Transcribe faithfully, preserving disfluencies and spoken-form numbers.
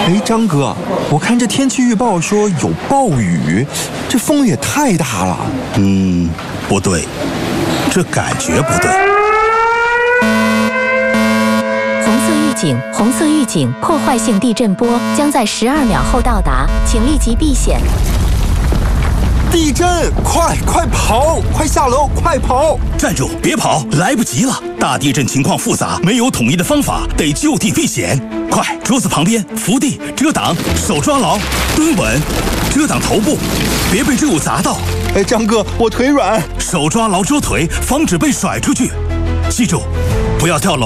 哎，张哥，我看这天气预报说有暴雨，这风也太大了。 嗯，不对，这感觉不对。 红色预警，红色预警，破坏性地震波将在十二秒后到达，请立即避险。 地震！快快跑！快下楼！快跑！ 站住！别跑，来不及了！大地震情况复杂，没有统一的方法，得就地避险。快，桌子旁边扶地遮挡，手抓牢，蹲稳，遮挡头部，别被坠物砸到。 哎，张哥，我腿软。 手抓牢桌腿，防止被甩出去。记住，不要跳楼。